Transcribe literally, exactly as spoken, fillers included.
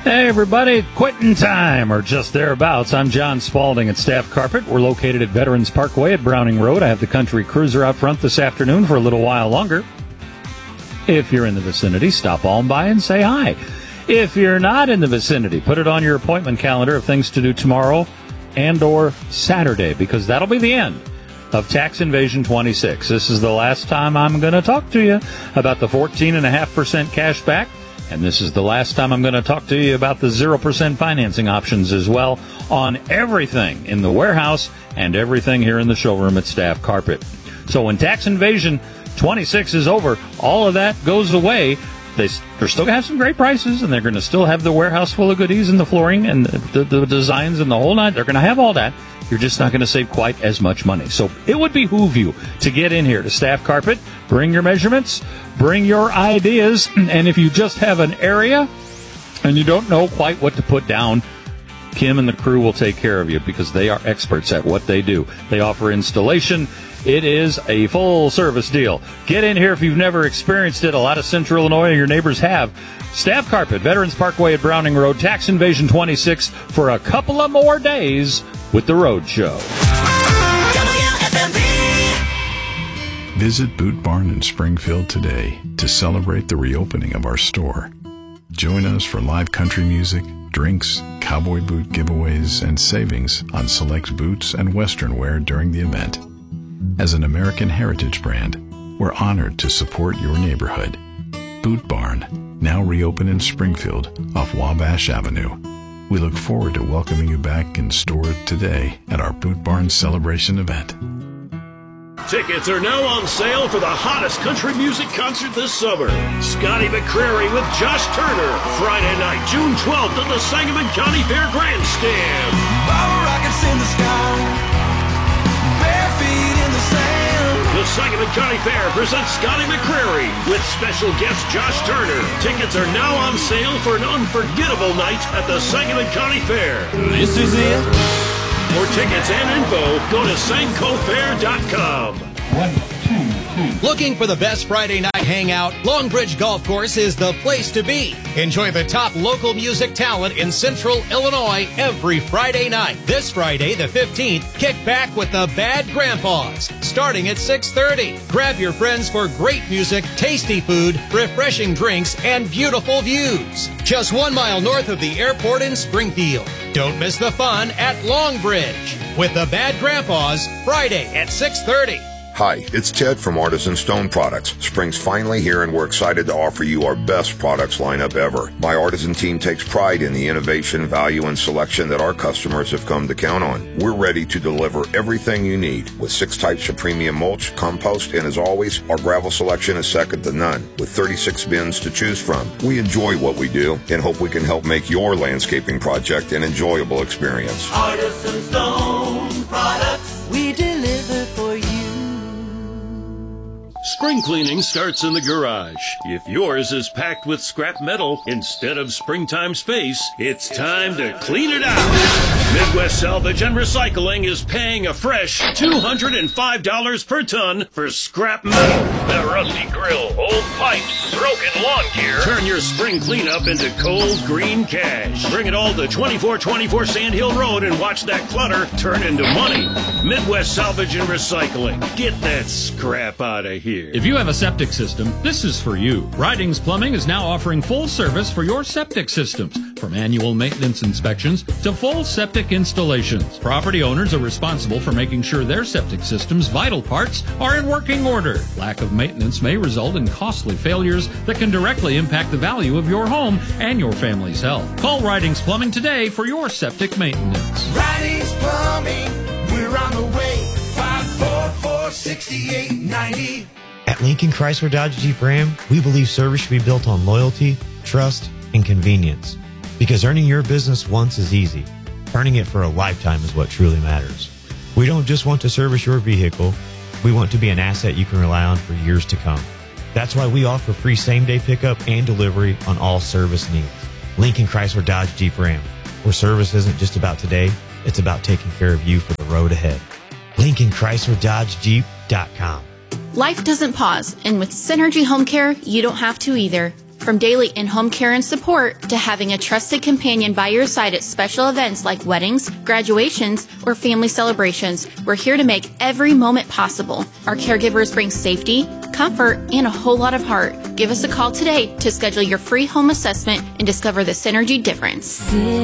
Hey, everybody, quitting time, or just thereabouts. I'm John Spalding at Staff Carpet. We're located at Veterans Parkway at Browning Road. I have the Country Cruiser out front this afternoon for a little while longer. If you're in the vicinity, stop on by and say hi. If you're not in the vicinity, put it on your appointment calendar of things to do tomorrow and or Saturday, because that'll be the end of Tax Invasion twenty-six. This is the last time I'm going to talk to you about the fourteen point five percent cash back. And this is the last time I'm going to talk to you about the zero percent financing options as well on everything in the warehouse and everything here in the showroom at Staff Carpet. So when Tax Invasion twenty-six is over, all of that goes away. They, they're still going to have some great prices, and they're going to still have the warehouse full of goodies and the flooring and the, the, the designs and the whole nine. They're going to have all that. You're just not going to save quite as much money. So it would behoove you to get in here to Staff Carpet, bring your measurements, bring your ideas, and if you just have an area and you don't know quite what to put down, Kim and the crew will take care of you because they are experts at what they do. They offer installation. It is a full-service deal. Get in here if you've never experienced it. A lot of Central Illinois and your neighbors have. Staff Carpet, Veterans Parkway at Browning Road, Tax Invasion twenty-six for a couple of more days with the Road Show. Visit Boot Barn in Springfield today to celebrate the reopening of our store. Join us for live country music, drinks, cowboy boot giveaways, and savings on select boots and western wear during the event. As an American heritage brand, we're honored to support your neighborhood. Boot Barn, now reopened in Springfield off Wabash Avenue. We look forward to welcoming you back in store today at our Boot Barn Celebration event. Tickets are now on sale for the hottest country music concert this summer. Scotty McCreery with Josh Turner, Friday night, June twelfth at the Sangamon County Fair Grandstand. Bottle rockets in the sky, bare feet in the sand. The Sangamon County Fair presents Scotty McCreery with special guest Josh Turner. Tickets are now on sale for an unforgettable night at the Sangamon County Fair. This is it. For tickets and info, go to sanco fair dot com. One, two, two. Looking for the best Friday night hangout? Longbridge Golf Course is the place to be. Enjoy the top local music talent in Central Illinois every Friday night. This Friday, the fifteenth, kick back with the Bad Grandpas, starting at six thirty. Grab your friends for great music, tasty food, refreshing drinks, and beautiful views. Just one mile north of the airport in Springfield. Don't miss the fun at Longbridge with the Bad Grandpas, Friday at six thirty. Hi, it's Ted from Artisan Stone Products. Spring's finally here and we're excited to offer you our best products lineup ever. My Artisan team takes pride in the innovation, value, and selection that our customers have come to count on. We're ready to deliver everything you need with six types of premium mulch, compost, and as always, our gravel selection is second to none with thirty-six bins to choose from. We enjoy what we do and hope we can help make your landscaping project an enjoyable experience. Artisan Stone Products, we deliver for you. Spring cleaning starts in the garage. If yours is packed with scrap metal instead of springtime space, it's time to clean it out. Midwest Salvage and Recycling is paying a fresh two hundred five dollars per ton for scrap metal. The rusty grill, old pipes, broken lawn gear. Turn your spring cleanup into cold green cash. Bring it all to twenty-four twenty-four Sand Hill Road and watch that clutter turn into money. Midwest Salvage and Recycling. Get that scrap out of here. If you have a septic system, this is for you. Ridings Plumbing is now offering full service for your septic systems, from annual maintenance inspections to full septic installations. Property owners are responsible for making sure their septic system's vital parts are in working order. Lack of maintenance may result in costly failures that can directly impact the value of your home and your family's health. Call Ridings Plumbing today for your septic maintenance. Ridings Plumbing, we're on the way. five four four, six eight nine zero. At Lincoln Chrysler Dodge Jeep Ram, we believe service should be built on loyalty, trust, and convenience. Because earning your business once is easy. Earning it for a lifetime is what truly matters. We don't just want to service your vehicle, we want to be an asset you can rely on for years to come. That's why we offer free same-day pickup and delivery on all service needs. Lincoln Chrysler Dodge Jeep Ram, where service isn't just about today, it's about taking care of you for the road ahead. Lincoln Chrysler Dodge Jeep dot com. Life doesn't pause, and with Synergy Home Care, you don't have to either. From daily in-home care and support to having a trusted companion by your side at special events like weddings, graduations, or family celebrations, we're here to make every moment possible. Our caregivers bring safety, comfort, and a whole lot of heart. Give us a call today to schedule your free home assessment and discover the Synergy difference.